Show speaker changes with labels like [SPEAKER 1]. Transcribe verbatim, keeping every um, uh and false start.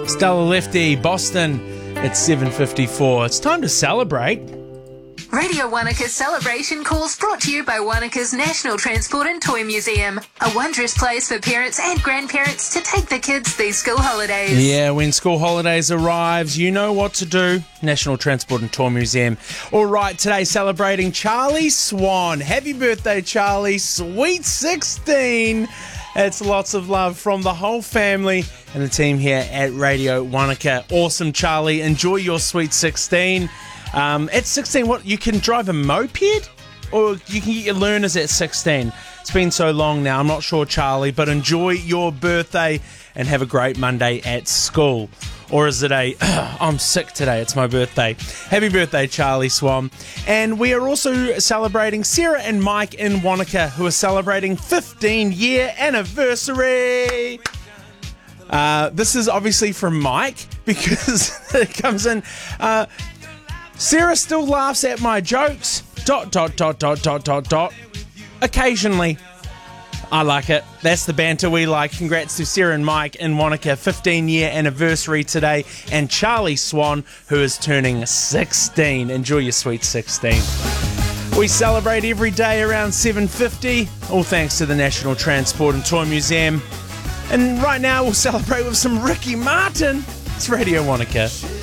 [SPEAKER 1] Stella Lefty, Boston. It's seven fifty-four. It's time to celebrate.
[SPEAKER 2] Radio Wanaka Celebration Calls brought to you by Wanaka's National Transport and Toy Museum, a wondrous place for parents and grandparents to take the kids these school holidays.
[SPEAKER 1] Yeah, when school holidays arrives, you know what to do. National Transport and Toy Museum. All right, today celebrating Charlie Swan. Happy birthday, Charlie. Sweet sixteen. It's lots of love from the whole family and the team here at Radio Wanaka. Awesome, Charlie. Enjoy your sweet sixteen. Um, at sixteen, what, you can drive a moped? Or you can get your learners at sixteen? It's been so long now, I'm not sure, Charlie, but enjoy your birthday and have a great Monday at school. Or is it a, I'm sick today, it's my birthday. Happy birthday, Charlie Swan. And we are also celebrating Sarah and Mike in Wanaka, who are celebrating fifteen-year anniversary. Uh, this is obviously from Mike, because it comes in... Uh, Sarah still laughs at my jokes, dot, dot, dot, dot, dot, dot, dot. Occasionally. I like it. That's the banter we like. Congrats to Sarah and Mike in Wanaka, fifteen-year anniversary today. And Charlie Swan, who is turning sixteen. Enjoy your sweet sixteen. We celebrate every day around seven fifty, all thanks to the National Transport and Toy Museum. And right now we'll celebrate with some Ricky Martin. It's Radio Wanaka.